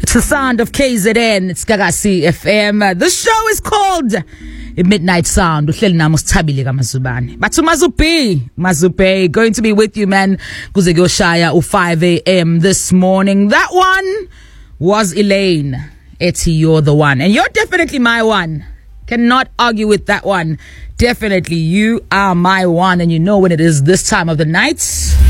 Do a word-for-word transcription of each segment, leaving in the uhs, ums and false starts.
It's the sound of K Z N. It's Gagasi F M. The show is called Midnight Sound. Uhleli nami usithabile kaMazubane. But Mazupi, Mazupe, going to be with you, man. Kuze kuyoshaya u five a.m. this morning. That one was Elaine. Eti, you're the one. And you're definitely my one. Cannot argue with that one. Definitely, you are my one. And you know when it is this time of the night.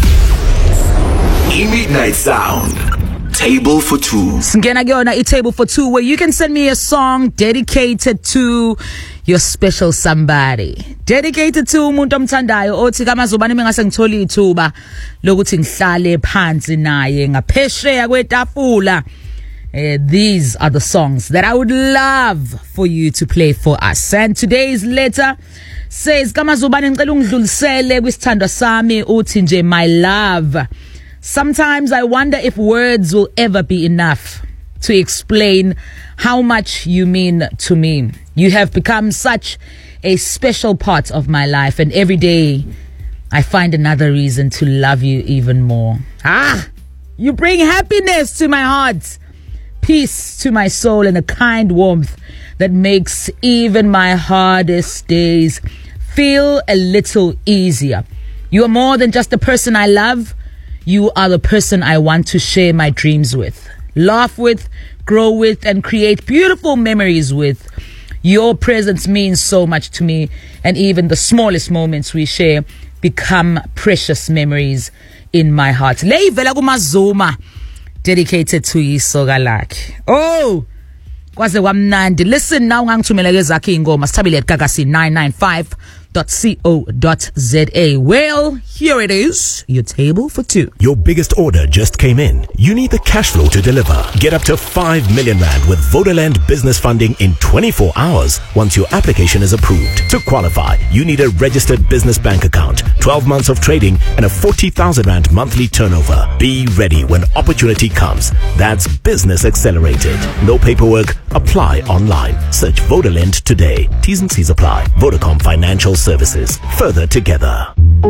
Midnight Sound. Table for two. Singena kuyona a table for two where you can send me a song dedicated to your special somebody. Dedicated to umuntu omthandayo othi kaMazubane mengase ngitholi ithuba lokuthi ngihlale phansi naye ngaphesheya kwetafula. Uh, these are the songs that I would love for you to play for us. And today's letter says kaMazubane ngicela ungidlulisele kwisithandwa sami uthi nje my love. Sometimes I wonder if words will ever be enough to explain how much you mean to me. You have become such a special part of my life, and every day I find another reason to love you even more. Ah, you bring happiness to my heart, peace to my soul, and a kind warmth that makes even my hardest days feel a little easier. You are more than just the person I love. You are the person I want to share my dreams with, laugh with, grow with, and create beautiful memories with. Your presence means so much to me, and even the smallest moments we share become precious memories in my heart. Leivela kuMazuma, dedicated to isoka lakhe. Oh, kwaze kwamnandi. Listen now, ngangithumela ke zakhe ingoma sithabile at gagasi nine nine five dot co dot za. Well, here it is, your table for two. Your biggest order just came in. You need the cash flow to deliver. Get up to five million rand with Vodaland business funding in twenty-four hours once your application is approved. To qualify, you need a registered business bank account, twelve months of trading, and a forty thousand rand monthly turnover. Be ready when opportunity comes. That's Business Accelerated. No paperwork. Apply online. Search Vodaland today. T's and C's apply. Vodacom Financial Services. Further together.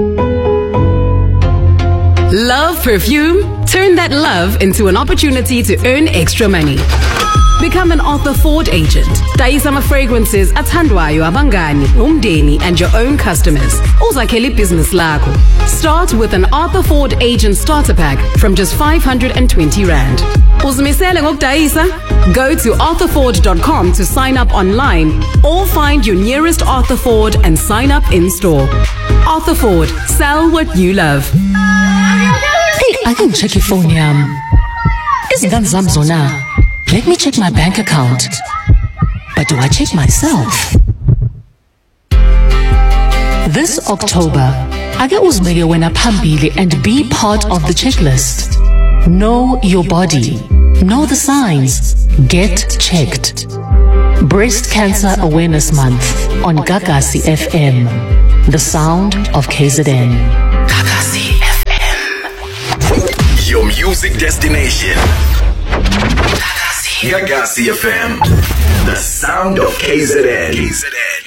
Love perfume? Turn that love into an opportunity to earn extra money. Become an Arthur Ford agent. Dayisama fragrances athandwayo abangani, umdeni, and your own customers. Uzakhele business lakho. Start with an Arthur Ford agent starter pack from just five hundred twenty rand. Uzimisele ngokudayisa? Go to arthur ford dot com to sign up online or find your nearest Arthur Ford and sign up in store. Arthur Ford, sell what you love. Hey, I didn't check your phone, yam. Izingane zami zona. Let me check my bank account. But do I check myself? This October, ake uzibeke wena phambili and be part of the checklist. Know your body. Know the signs. Get checked. Breast Cancer Awareness Month on Gagasi F M. The sound of K Z N. Gagasi F M. Your music destination. Gagasi F M. The sound of K Z N. K Z N.